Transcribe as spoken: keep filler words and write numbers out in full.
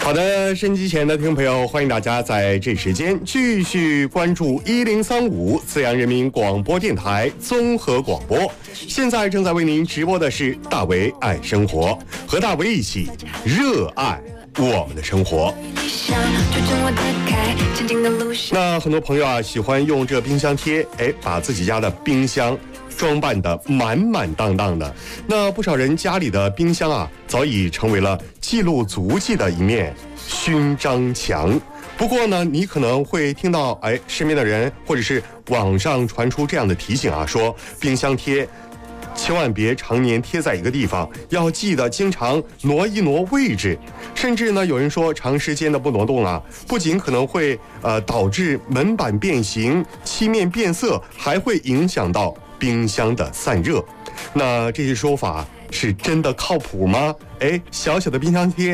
好的，收音机前的听众朋友，欢迎大家在这时间继续关注一零三五资阳人民广播电台综合广播。现在正在为您直播的是大为爱生活，和大为一起热爱我们的生活。那很多朋友啊，喜欢用这冰箱贴，哎，把自己家的冰箱装扮得满满当当的。那不少人家里的冰箱啊，早已成为了记录足迹的一面勋章墙。不过呢，你可能会听到哎，身边的人或者是网上传出这样的提醒啊，说冰箱贴千万别常年贴在一个地方，要记得经常挪一挪位置。甚至呢，有人说长时间的不挪动啊，不仅可能会呃导致门板变形、漆面变色，还会影响到冰箱的散热。那这些说法是真的靠谱吗？哎，小小的冰箱贴